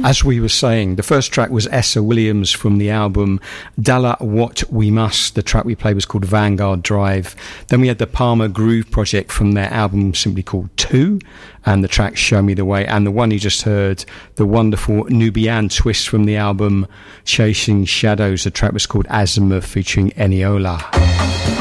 As we were saying, the first track was Essa Williams from the album Dalla What We Must. The track we played was called Vanguard Drive. Then we had the Palmer Groove Project from their album simply called 2, and the track Show Me the Way. And the one you just heard, the wonderful Nubian twist from the album Chasing Shadows. The track was called Azimuth featuring Eniola.